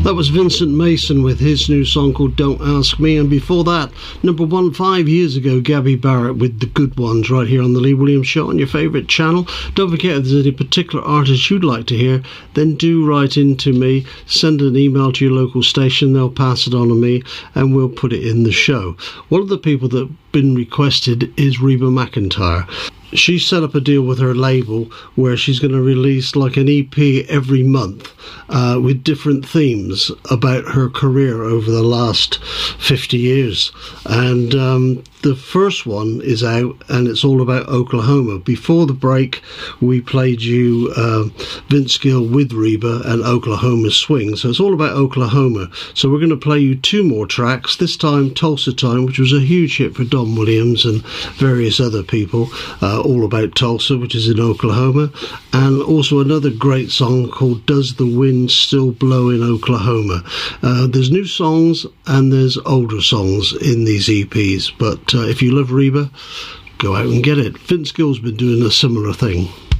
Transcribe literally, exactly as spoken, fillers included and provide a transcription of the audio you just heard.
That was Vincent Mason with his new song called Don't Ask Me, and before that, number one five years ago, Gabby Barrett with The Good Ones, right here on the Lee Williams Show on your favourite channel. Don't forget, if there's any particular artist you'd like to hear, then do write in to me, send an email to your local station, they'll pass it on to me and we'll put it in the show. One of the people that have been requested is Reba McEntire. She set up a deal with her label where she's going to release like an E P every month uh, with different themes about her career over the last fifty years. And um, the first one is out and it's all about Oklahoma. Before the break, we played you uh, Vince Gill with Reba and Oklahoma Swing. So it's all about Oklahoma. So we're going to play you two more tracks, this time Tulsa Time, which was a huge hit for Don Williams and various other people. Uh, all about Tulsa, which is in Oklahoma, and also another great song called Does the Wind Still Blow in Oklahoma. Uh, there's new songs and there's older songs in these E Ps, but uh, if you love Reba, go out and get it. Vince Gill's been doing a similar thing.